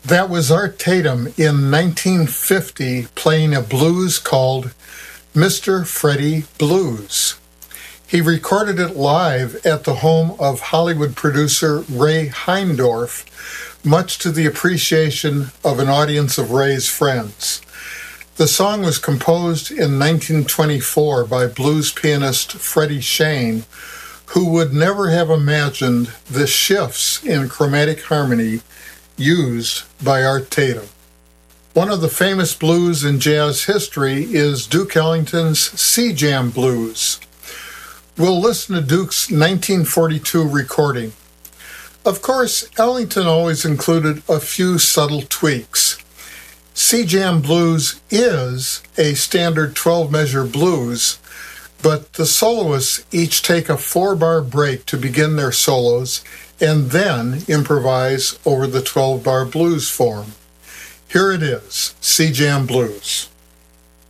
That was Art Tatum in 1950 playing a blues called Mr. Freddie Blues. He recorded it live at the home of Hollywood producer Ray Heindorf, much to the appreciation of an audience of Ray's friends. The song was composed in 1924 by blues pianist Freddie Shane, who would never have imagined the shifts in chromatic harmony used by Art Tatum. One of the famous blues in jazz history is Duke Ellington's Sea Jam Blues. We'll listen to Duke's 1942 recording. Of course, Ellington always included a few subtle tweaks. Sea Jam Blues is a standard 12-measure blues, but the soloists each take a 4-bar break to begin their solos and then improvise over the 12-bar blues form. Here it is, Sea Jam Blues.